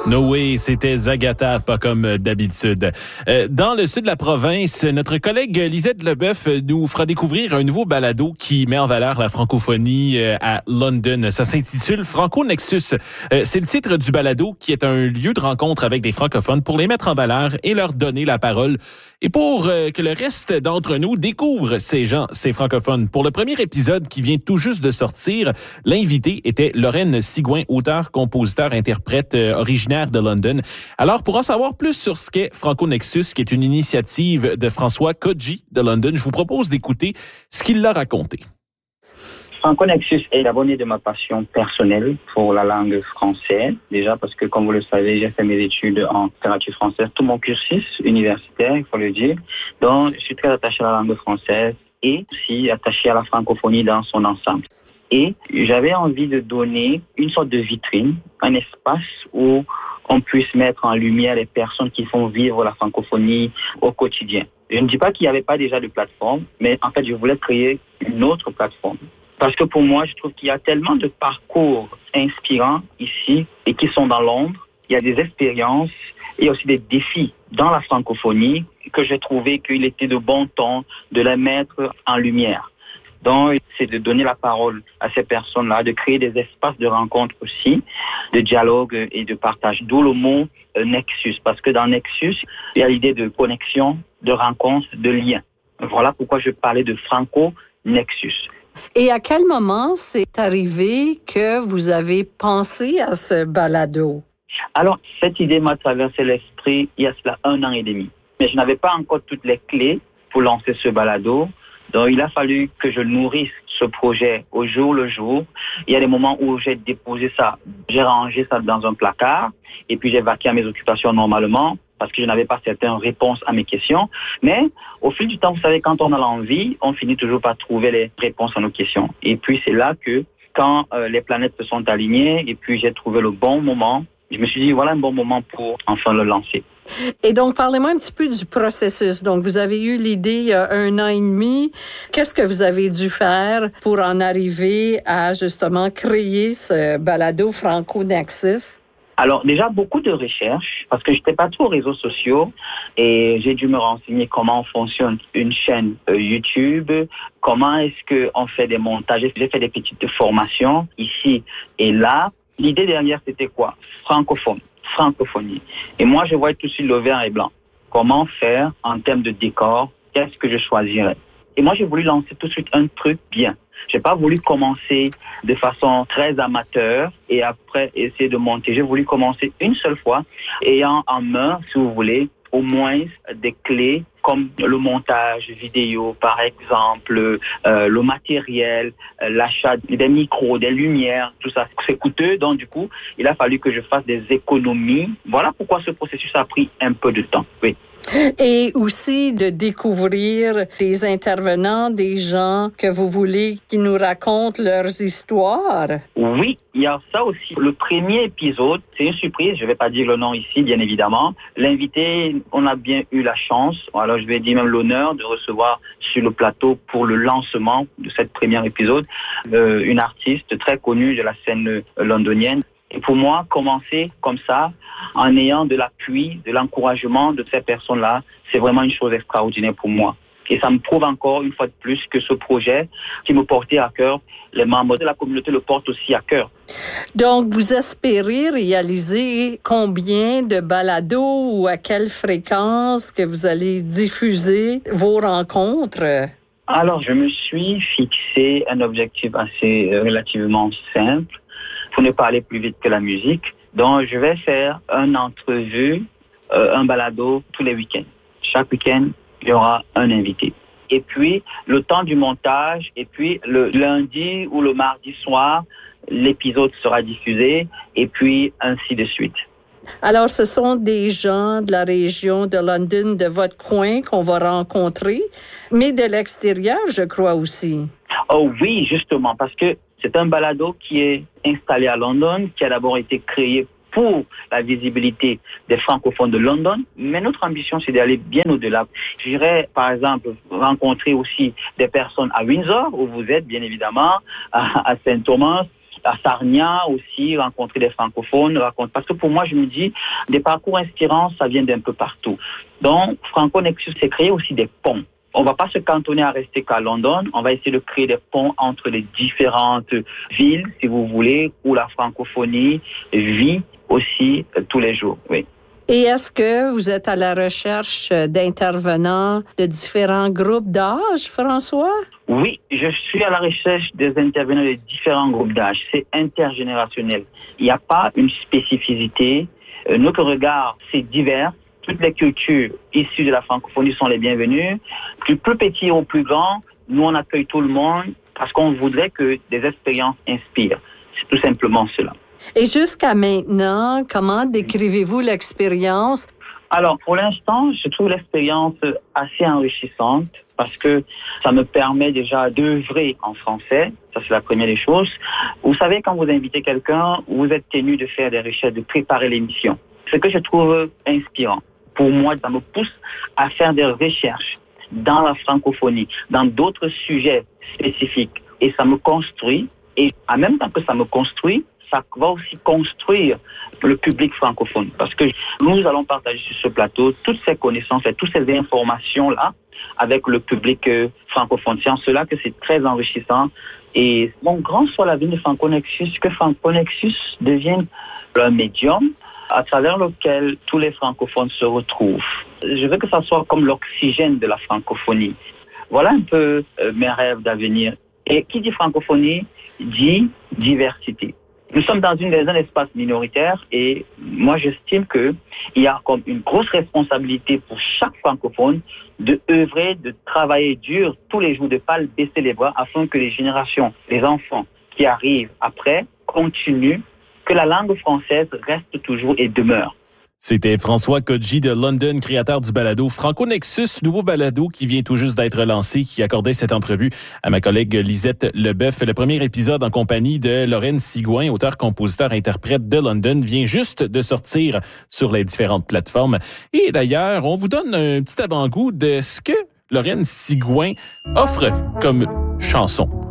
No way, c'était Zagata, pas comme d'habitude. Dans le sud de la province, notre collègue Lisette Leboeuf nous fera découvrir un nouveau balado qui met en valeur la francophonie à London. Ça s'intitule Franco Nexus. C'est le titre du balado qui est un lieu de rencontre avec des francophones pour les mettre en valeur et leur donner la parole. Et pour que le reste d'entre nous découvre ces gens, ces francophones. Pour le premier épisode qui vient tout juste de sortir, l'invité était Lorraine Sigouin, auteure, compositeur, interprète originaire de London. Alors, pour en savoir plus sur ce qu'est Franco Nexus, qui est une initiative de François Kodji de London, je vous propose d'écouter ce qu'il l'a raconté. Franco Nexus est d'abord né de ma passion personnelle pour la langue française. Déjà parce que, comme vous le savez, j'ai fait mes études en littérature française, tout mon cursus universitaire, il faut le dire. Donc, je suis très attaché à la langue française et aussi attaché à la francophonie dans son ensemble. Et j'avais envie de donner une sorte de vitrine, un espace où on puisse mettre en lumière les personnes qui font vivre la francophonie au quotidien. Je ne dis pas qu'il n'y avait pas déjà de plateforme, mais en fait, je voulais créer une autre plateforme. Parce que pour moi, je trouve qu'il y a tellement de parcours inspirants ici et qui sont dans l'ombre. Il y a des expériences et aussi des défis dans la francophonie que j'ai trouvé qu'il était de bon ton de les mettre en lumière. Donc, c'est de donner la parole à ces personnes-là, de créer des espaces de rencontre aussi, de dialogue et de partage. D'où le mot Nexus, parce que dans Nexus, il y a l'idée de connexion, de rencontre, de lien. Voilà pourquoi je parlais de Franco Nexus. Et à quel moment c'est arrivé que vous avez pensé à ce balado? Alors, cette idée m'a traversé l'esprit il y a cela 1 an et demi. Mais je n'avais pas encore toutes les clés pour lancer ce balado. Donc, il a fallu que je nourrisse ce projet au jour le jour. Il y a des moments où j'ai déposé ça, j'ai rangé ça dans un placard et puis j'ai vaqué à mes occupations normalement parce que je n'avais pas certaines réponses à mes questions. Mais au fil du temps, vous savez, quand on a l'envie, on finit toujours par trouver les réponses à nos questions. Et puis, c'est là que quand les planètes se sont alignées et puis j'ai trouvé le bon moment, je me suis dit, voilà un bon moment pour enfin le lancer. Et donc, parlez-moi un petit peu du processus. Donc, vous avez eu l'idée il y a 1 an et demi. Qu'est-ce que vous avez dû faire pour en arriver à, justement, créer ce balado Franco Nexus? Alors, déjà, beaucoup de recherches, parce que je n'étais pas trop aux réseaux sociaux et j'ai dû me renseigner comment fonctionne une chaîne YouTube, comment est-ce qu'on fait des montages. J'ai fait des petites formations ici et là. L'idée derrière, c'était quoi? Francophonie. Et moi, je vois tout de suite le vert et blanc. Comment faire en termes de décor? Qu'est-ce que je choisirais? Et moi, j'ai voulu lancer tout de suite un truc bien. J'ai pas voulu commencer de façon très amateur et après essayer de monter. J'ai voulu commencer une seule fois, ayant en main, si vous voulez, au moins des clés comme le montage vidéo, par exemple, le matériel, l'achat des micros, des lumières, tout ça. C'est coûteux, donc du coup, il a fallu que je fasse des économies. Voilà pourquoi ce processus a pris un peu de temps. Oui. Et aussi de découvrir des intervenants, des gens que vous voulez qui nous racontent leurs histoires. Oui, il y a ça aussi. Le premier épisode, c'est une surprise. Je ne vais pas dire le nom ici, bien évidemment. L'invité, on a bien eu la chance, alors je vais dire même l'honneur de recevoir sur le plateau pour le lancement de cette première épisode une artiste très connue de la scène londonienne. Et pour moi, commencer comme ça, en ayant de l'appui, de l'encouragement de ces personnes-là, c'est vraiment une chose extraordinaire pour moi. Et ça me prouve encore une fois de plus que ce projet qui me portait à cœur, les membres de la communauté le portent aussi à cœur. Donc, vous espérez réaliser combien de balados ou à quelle fréquence que vous allez diffuser vos rencontres? Alors, je me suis fixé un objectif assez relativement simple pour ne pas aller plus vite que la musique. Donc, je vais faire une entrevue, un balado tous les week-ends. Chaque week-end, il y aura un invité. Et puis, le temps du montage, et puis le lundi ou le mardi soir, l'épisode sera diffusé, et puis ainsi de suite. Alors, ce sont des gens de la région de London, de votre coin, qu'on va rencontrer, mais de l'extérieur, je crois aussi. Oh oui, justement, parce que c'est un balado qui est installé à London, qui a d'abord été créé pour la visibilité des francophones de London, mais notre ambition, c'est d'aller bien au-delà. J'irai, par exemple, rencontrer aussi des personnes à Windsor, où vous êtes, bien évidemment, à Saint Thomas, à Sarnia aussi, rencontrer des francophones, parce que pour moi, je me dis, des parcours inspirants, ça vient d'un peu partout. Donc, Franco Nexus, c'est créer aussi des ponts. On ne va pas se cantonner à rester qu'à London, on va essayer de créer des ponts entre les différentes villes, si vous voulez, où la francophonie vit aussi tous les jours, oui. Et est-ce que vous êtes à la recherche d'intervenants de différents groupes d'âge, François? Oui, je suis à la recherche des intervenants de différents groupes d'âge. C'est intergénérationnel. Il n'y a pas une spécificité. Notre regard, c'est divers. Toutes les cultures issues de la francophonie sont les bienvenues. Du plus petit au plus grand, nous, on accueille tout le monde parce qu'on voudrait que des expériences inspirent. C'est tout simplement cela. Et jusqu'à maintenant, comment décrivez-vous l'expérience? Alors, pour l'instant, je trouve l'expérience assez enrichissante parce que ça me permet déjà d'œuvrer en français. Ça, c'est la première des choses. Vous savez, quand vous invitez quelqu'un, vous êtes tenu de faire des recherches, de préparer l'émission. Ce que je trouve inspirant. Pour moi, ça me pousse à faire des recherches dans la francophonie, dans d'autres sujets spécifiques. Et ça me construit. Et en même temps que ça me construit, ça va aussi construire le public francophone. Parce que nous allons partager sur ce plateau toutes ces connaissances et toutes ces informations-là avec le public francophone. C'est en cela que c'est très enrichissant. Et mon grand soit l'avenir de Franco Nexus, que Franco Nexus devienne un médium à travers lequel tous les francophones se retrouvent. Je veux que ça soit comme l'oxygène de la francophonie. Voilà un peu mes rêves d'avenir. Et qui dit francophonie dit diversité. Nous sommes dans un espace minoritaire et moi j'estime qu'il y a comme une grosse responsabilité pour chaque francophone de œuvrer, de travailler dur tous les jours, de ne pas baisser les bras afin que les générations, les enfants qui arrivent après continuent, que la langue française reste toujours et demeure. C'était François Codji de London, créateur du balado Franco Nexus, nouveau balado qui vient tout juste d'être lancé, qui accordait cette entrevue à ma collègue Lisette Leboeuf. Le premier épisode en compagnie de Lorraine Sigouin, auteur, compositeur, interprète de London, vient juste de sortir sur les différentes plateformes. Et d'ailleurs, on vous donne un petit avant-goût de ce que Lorraine Sigouin offre comme chanson.